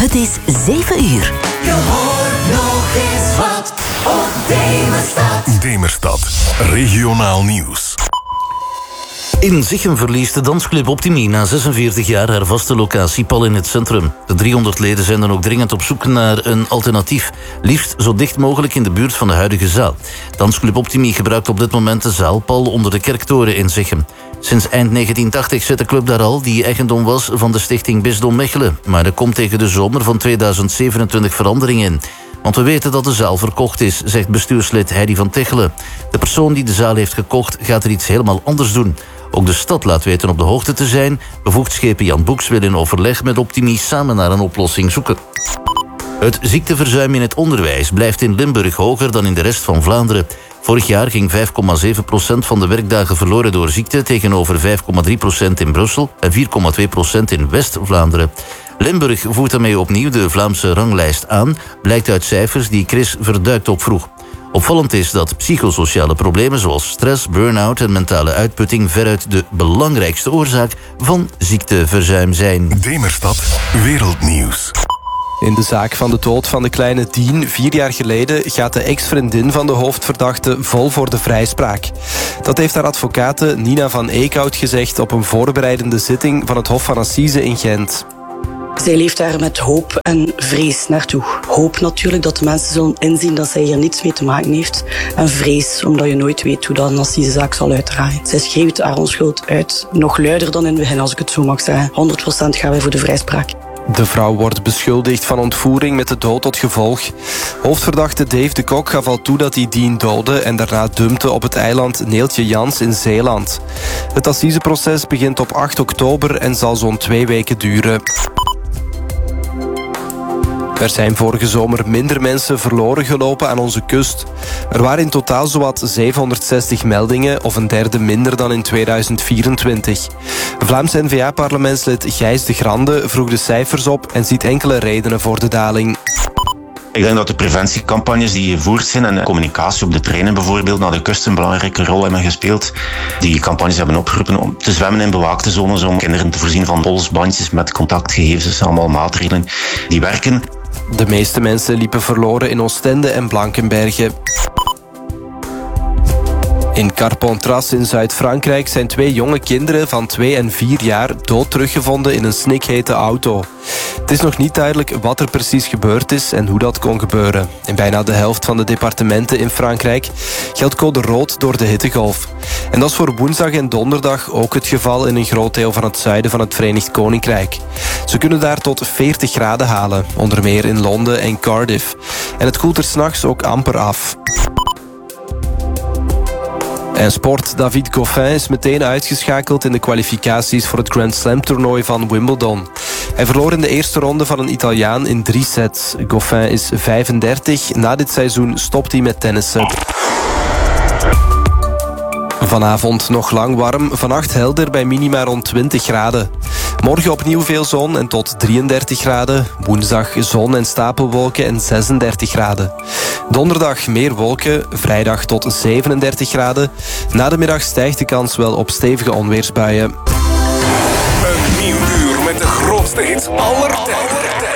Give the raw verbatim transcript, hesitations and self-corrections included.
Het is zeven uur. Je hoort nog eens wat op Demerstad. Demerstad, regionaal nieuws. In Zichem verliest de dansclub Optimi na zesenveertig jaar haar vaste locatie pal in het centrum. De driehonderd leden zijn dan ook dringend op zoek naar een alternatief. Liefst zo dicht mogelijk in de buurt van de huidige zaal. Dansclub Optimi gebruikt op dit moment de zaal pal onder de Kerktoren in Zichem. Sinds eind negentien tachtig zit de club daar al, die eigendom was van de stichting Bisdom Mechelen. Maar er komt tegen de zomer van tweeduizend zevenentwintig verandering in. Want we weten dat de zaal verkocht is, zegt bestuurslid Heidi van Tichelen. De persoon die de zaal heeft gekocht gaat er iets helemaal anders doen. Ook de stad laat weten op de hoogte te zijn. Bevoegd schepen Jan Boeks wil in overleg met Optimi samen naar een oplossing zoeken. Het ziekteverzuim in het onderwijs blijft in Limburg hoger dan in de rest van Vlaanderen. Vorig jaar ging vijf komma zeven procent van de werkdagen verloren door ziekte tegenover vijf komma drie procent in Brussel en vier komma twee procent in West-Vlaanderen. Limburg voert daarmee opnieuw de Vlaamse ranglijst aan, blijkt uit cijfers die Chris Verduikt opvroeg. Opvallend is dat psychosociale problemen zoals stress, burn-out en mentale uitputting veruit de belangrijkste oorzaak van ziekteverzuim zijn. Demerstad, wereldnieuws. In de zaak van de dood van de kleine Dien vier jaar geleden gaat de ex-vriendin van de hoofdverdachte vol voor de vrijspraak. Dat heeft haar advocate Nina van Eekhout gezegd op een voorbereidende zitting van het Hof van Assise in Gent. Zij leeft daar met hoop en vrees naartoe. Hoop natuurlijk dat de mensen zullen inzien dat zij hier niets mee te maken heeft. En vrees, omdat je nooit weet hoe dat een assisezaak zal uitdraaien. Zij schreeuwt haar onschuld uit. Nog luider dan in het begin, als ik het zo mag zeggen. honderd procent gaan wij voor de vrijspraak. De vrouw wordt beschuldigd van ontvoering met de dood tot gevolg. Hoofdverdachte Dave de Kok gaf al toe dat hij Dien doodde en daarna dumpte op het eiland Neeltje Jans in Zeeland. Het assiseproces begint op acht oktober en zal zo'n twee weken duren. Er zijn vorige zomer minder mensen verloren gelopen aan onze kust. Er waren in totaal zowat zevenhonderdzestig meldingen, of een derde minder dan in tweeduizend vierentwintig. Vlaams N V A-parlementslid Gijs de Grande vroeg de cijfers op en ziet enkele redenen voor de daling. Ik denk dat de preventiecampagnes die gevoerd zijn en de communicatie op de treinen bijvoorbeeld naar de kust een belangrijke rol hebben gespeeld. Die campagnes hebben opgeroepen om te zwemmen in bewaakte zones, om kinderen te voorzien van polsbandjes met contactgegevens. Dat zijn allemaal maatregelen die werken. De meeste mensen liepen verloren in Oostende en Blankenberge. In Carpentras in Zuid-Frankrijk zijn twee jonge kinderen van twee en vier jaar dood teruggevonden in een snikhete auto. Het is nog niet duidelijk wat er precies gebeurd is en hoe dat kon gebeuren. In bijna de helft van de departementen in Frankrijk geldt code rood door de hittegolf. En dat is voor woensdag en donderdag ook het geval in een groot deel van het zuiden van het Verenigd Koninkrijk. Ze kunnen daar tot veertig graden halen, onder meer in Londen en Cardiff. En het koelt er 's nachts ook amper af. En sport, David Goffin is meteen uitgeschakeld in de kwalificaties voor het Grand Slam toernooi van Wimbledon. Hij verloor in de eerste ronde van een Italiaan in drie sets. Goffin is vijfendertig. Na dit seizoen stopt hij met tennissen. Vanavond nog lang warm, vannacht helder bij minima rond twintig graden. Morgen opnieuw veel zon en tot drieëndertig graden. Woensdag zon en stapelwolken en zesendertig graden. Donderdag meer wolken, vrijdag tot zevenendertig graden. Na de middag stijgt de kans wel op stevige onweersbuien. Een nieuw uur met de grootste hits aller tijden.